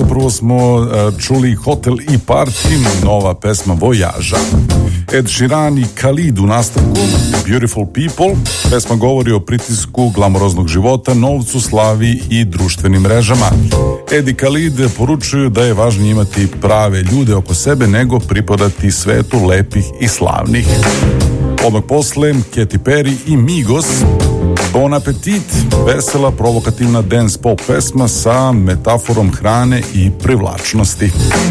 Prvo smo čuli Hotel i Party, nova pesma Vojaža. Ed Sheeran i Khalid u nastavku, Beautiful People. Pesma govori o pritisku glamoroznog života, novcu, slavi i društvenim mrežama. Ed i Khalid poručuju da je važnije imati prave ljude oko sebe nego pripadati svetu lepih i slavnih. Odmah posle Katy Perry i Migos, Bon Appetit, vesela, provokativna dance pop pesma sa metaforom hrane i privlačnosti.